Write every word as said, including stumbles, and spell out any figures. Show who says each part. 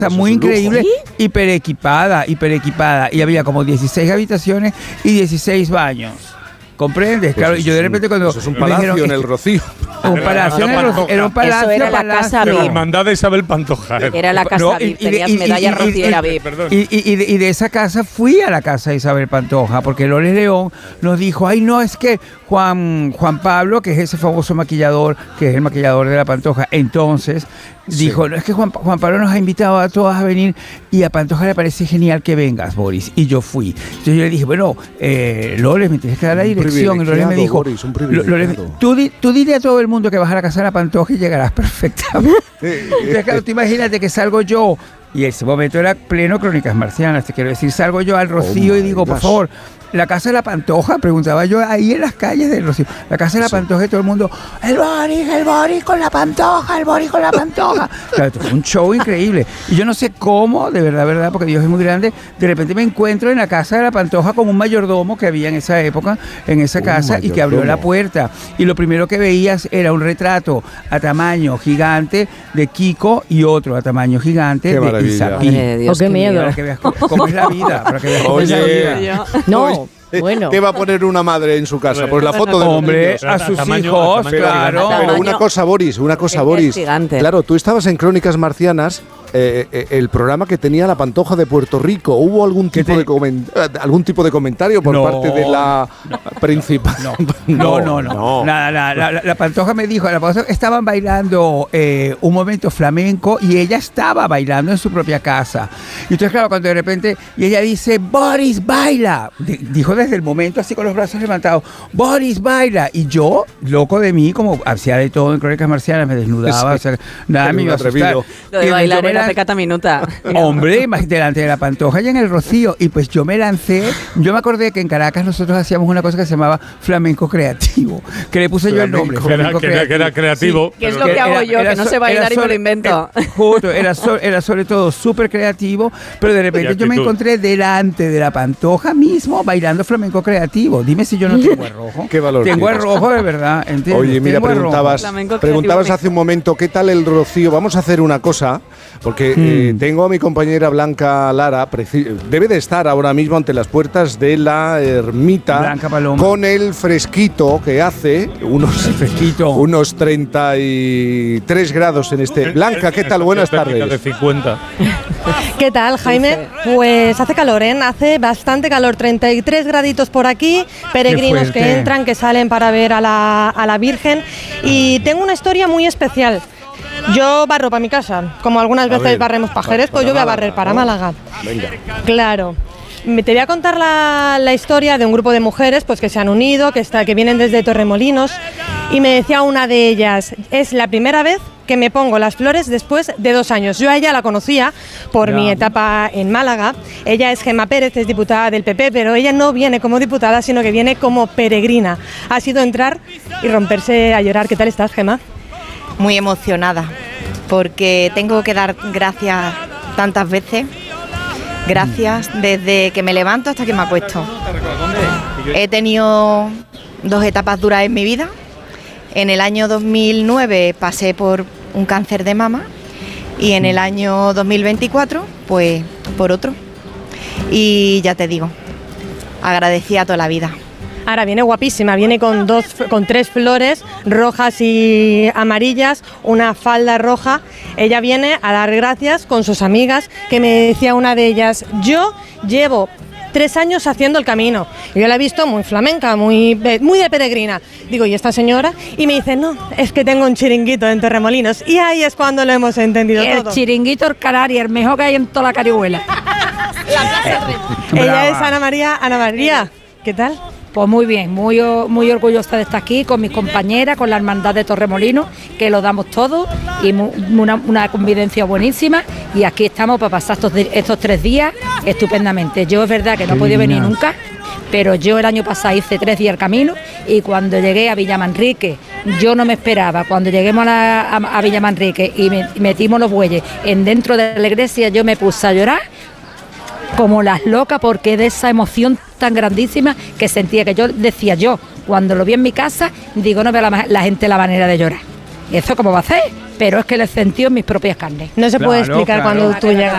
Speaker 1: muy increíble, hiper equipada, hiper equipada. Y había como dieciséis habitaciones y dieciséis baños. ¿Comprendes? Claro, y yo de repente cuando...
Speaker 2: Eso es un palacio
Speaker 1: dijeron,
Speaker 2: en el Rocío.
Speaker 1: Un palacio en el Rocío. Era un palacio.
Speaker 3: Eso era la casa
Speaker 4: De la
Speaker 3: V I P.
Speaker 4: hermandad de Isabel Pantoja.
Speaker 3: Era la casa
Speaker 1: No,
Speaker 3: V I P.
Speaker 1: y- y-
Speaker 3: Tenías
Speaker 1: y-
Speaker 3: medalla
Speaker 1: y-
Speaker 3: rociera
Speaker 1: y-
Speaker 3: V I P.
Speaker 4: Perdón.
Speaker 1: Y, y- y de, y de esa casa fui a la casa de Isabel Pantoja, porque Loles León nos dijo, ay no, es que Juan, Juan Pablo, que es ese famoso maquillador, que es el maquillador de la Pantoja, entonces dijo, no, es que Juan, Juan Pablo nos ha invitado a todas a venir y a Pantoja le parece genial que vengas, Boris. Y yo fui. Entonces yo le dije, bueno, eh, Loles, me tienes que dar la dirección. Y Loles me dijo,
Speaker 2: Boris, un privilegiado.
Speaker 1: Loles, tú, di, tú dile a todo el mundo que vas a la casa de la Pantoja y llegarás perfectamente. Entonces, claro, tú imagínate que salgo yo, y ese momento era pleno Crónicas Marcianas, te quiero decir, salgo yo al Rocío
Speaker 2: Oh
Speaker 1: y digo,
Speaker 2: my
Speaker 1: por
Speaker 2: gosh.
Speaker 1: favor, la casa de la Pantoja, preguntaba yo ahí en las calles del Rocío, la casa de la
Speaker 2: Sí.
Speaker 1: Pantoja y todo el mundo, el Boris, el Boris con la Pantoja, el Boris con la Pantoja. Claro, esto fue un show increíble. Y yo no sé cómo, de verdad, verdad, porque Dios es muy grande, de repente me encuentro en la casa de la Pantoja con un mayordomo que había en esa época, en esa
Speaker 2: Un
Speaker 1: casa, y que abrió la
Speaker 2: mayordomo.
Speaker 1: puerta. Y lo primero que veías era un retrato a tamaño gigante de Kiko y otro a tamaño gigante
Speaker 2: Qué
Speaker 1: de
Speaker 2: maravilla.
Speaker 1: Isapi.
Speaker 3: Madre de Dios,
Speaker 5: Oh, qué miedo.
Speaker 1: Para que veas cómo, cómo es la vida. Para que veas cómo es la
Speaker 2: Oye.
Speaker 1: vida.
Speaker 5: No, bueno.
Speaker 2: ¿Qué va a poner una madre en su casa? Pues la foto de los
Speaker 1: Hombre,
Speaker 2: niños.
Speaker 1: a sus
Speaker 4: Tamaño-
Speaker 1: hijos,
Speaker 4: tamaño
Speaker 1: claro.
Speaker 3: gigante.
Speaker 2: Pero una
Speaker 3: Tamaño-
Speaker 2: cosa, Boris, una cosa,
Speaker 3: Es
Speaker 2: Boris.
Speaker 3: gigante.
Speaker 2: Claro, tú estabas en Crónicas Marcianas, eh, eh, el programa que tenía la Pantoja de Puerto Rico. ¿Hubo algún
Speaker 1: ¿Qué
Speaker 2: tipo,
Speaker 1: te-
Speaker 2: de, comen- eh, algún tipo de comentario por
Speaker 1: No,
Speaker 2: parte de la principal?
Speaker 1: No, no, no, no. Nada, nada. La, la- la Pantoja me dijo, la Pantoja estaban bailando eh, un momento flamenco y ella estaba bailando en su propia casa. Y entonces, claro, cuando de repente, y ella dice, Boris, baila. Di- Dijo desde el momento así con los brazos levantados, Boris, baila. Y yo, loco de mí, como hacía de todo en Crónicas Marcianas, me desnudaba,
Speaker 2: Sí.
Speaker 1: o sea, nada
Speaker 2: Eres
Speaker 1: me
Speaker 2: un
Speaker 1: iba a asustar.
Speaker 2: atrevido.
Speaker 3: Lo de
Speaker 1: Y entonces
Speaker 3: bailar
Speaker 1: yo me
Speaker 3: era
Speaker 1: lan-
Speaker 3: pecata minuta.
Speaker 1: Hombre, más delante de la Pantoja y en el Rocío. Y pues yo me lancé. Yo me acordé que en Caracas nosotros hacíamos una cosa que se llamaba flamenco creativo. Que le puse yo el nombre.
Speaker 2: Flamenco.
Speaker 4: Que era,
Speaker 1: flamenco
Speaker 4: que era- que era creativo.
Speaker 3: ¿Qué es
Speaker 4: pero-
Speaker 3: lo que hago
Speaker 1: era-
Speaker 3: yo?
Speaker 1: era
Speaker 3: Que no
Speaker 1: so-
Speaker 3: sé bailar
Speaker 1: era
Speaker 3: y me lo
Speaker 1: sobre-
Speaker 3: invento.
Speaker 1: eh, justo, era, so- era sobre todo súper creativo, pero de repente
Speaker 4: Y
Speaker 1: yo me
Speaker 4: actitud.
Speaker 1: encontré delante de la Pantoja mismo bailando flamenco creativo. Dime si yo no tengo el rojo.
Speaker 2: Qué valor
Speaker 1: Tengo el
Speaker 2: tienes.
Speaker 1: rojo de verdad, ¿entiendes?
Speaker 2: Oye, mira,
Speaker 1: Tengo el rojo.
Speaker 2: preguntabas,
Speaker 3: Flamenco
Speaker 2: preguntabas
Speaker 3: creativo.
Speaker 2: hace un momento qué tal el Rocío. Vamos a hacer una cosa, porque eh,
Speaker 1: Hmm.
Speaker 2: tengo a mi compañera Blanca Lara, preci- debe de estar ahora mismo ante las puertas de la ermita
Speaker 1: Blanca Paloma.
Speaker 2: con el fresquito que hace, unos,
Speaker 1: El fresquito.
Speaker 2: unos treinta y tres grados en este. Blanca, ¿qué tal? Buenas
Speaker 4: Térmica
Speaker 2: tardes.
Speaker 4: de cincuenta.
Speaker 5: ¿Qué tal, Jaime? Pues hace calor, ¿eh? Hace bastante calor, treinta y tres graditos por aquí, peregrinos
Speaker 1: fuerte.
Speaker 5: que entran, que salen para ver a la, a la Virgen. Y tengo una historia muy especial. Yo barro para mi casa, como algunas veces
Speaker 2: ver,
Speaker 5: barremos
Speaker 2: pa-
Speaker 5: pajeres, pues
Speaker 2: para
Speaker 5: yo voy a
Speaker 2: Málaga,
Speaker 5: barrer para
Speaker 2: ¿no?
Speaker 5: Málaga.
Speaker 2: Venga.
Speaker 5: Claro. Me- Te voy a contar la, la historia de un grupo de mujeres pues, que se han unido, que, está, que vienen desde Torremolinos, y me decía una de ellas, es la primera vez que me pongo las flores después de dos años. Yo a ella la conocía por
Speaker 1: Ya.
Speaker 5: mi etapa en Málaga. Ella es Gemma Pérez, es diputada del P P, pero ella no viene como diputada, sino que viene como peregrina. Ha sido entrar y romperse a llorar. ¿Qué tal estás, Gemma?
Speaker 6: Muy emocionada, porque tengo que dar gracias tantas veces. Gracias desde que me levanto hasta que me acuesto. He tenido dos etapas duras en mi vida. En el año dos mil nueve pasé por un cáncer de mama y en el año dos mil veinticuatro, pues por otro. Y ya te digo, agradecida toda la vida.
Speaker 5: Ahora viene guapísima, viene con dos, con tres flores rojas y amarillas, una falda roja. Ella viene a dar gracias con sus amigas, que me decía una de ellas, yo llevo tres años haciendo el camino. Y yo la he visto muy flamenca, muy, muy de peregrina. Digo, ¿y esta señora? Y me dice, no, es que tengo un chiringuito en Torremolinos. Y ahí es cuando lo hemos entendido
Speaker 7: El
Speaker 5: todo.
Speaker 7: chiringuito el canario, el mejor que hay en toda la Carihuela.
Speaker 5: Ella
Speaker 1: Brava.
Speaker 5: es Ana María. Ana María, ¿qué tal?
Speaker 7: Pues muy bien, muy, o- muy orgullosa de estar aquí con mis compañeras, con la hermandad de Torremolinos, que lo damos todo y mu- una, una convivencia buenísima. Y aquí estamos para pasar estos, di- estos tres días estupendamente. Yo es verdad que no he
Speaker 1: Qué
Speaker 7: podido venir
Speaker 1: divina.
Speaker 7: nunca, pero yo el año pasado hice tres días el camino y cuando llegué a Villamanrique, yo no me esperaba, cuando lleguemos a, la- a, a Villamanrique y me- metimos los bueyes en dentro de la iglesia, yo me puse a llorar como las locas, porque de esa emoción tan grandísima que sentía, que yo decía yo, cuando lo vi en mi casa, digo, no veo la, la gente la manera de llorar. ¿Y eso cómo va a hacer? Pero es que lo he sentido en mis propias carnes.
Speaker 5: No se puede
Speaker 1: Claro,
Speaker 5: explicar
Speaker 1: claro.
Speaker 5: cuando tú llegas.